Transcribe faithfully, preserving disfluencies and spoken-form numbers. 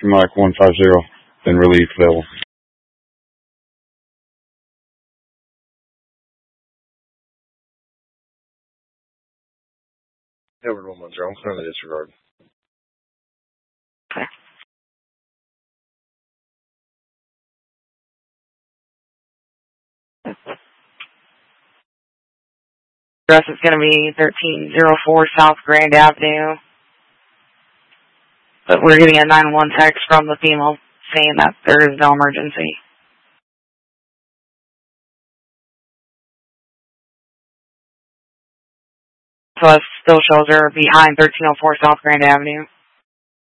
Mike one five zero, then relief available. Edward one one zero, I'm currently disregard. Okay. Address is going to be thirteen oh four South Grand Avenue. But we're getting a nine one one text from the female saying that there is no emergency. So it still shows her behind thirteen oh four South Grand Avenue.